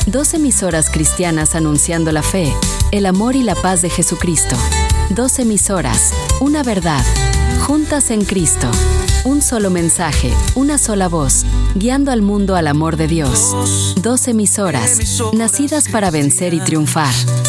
2 emisoras cristianas anunciando la fe, el amor y la paz de Jesucristo. 2 emisoras, una verdad, juntas en Cristo. Un solo mensaje, una sola voz, guiando al mundo al amor de Dios. 2 emisoras, nacidas para vencer y triunfar.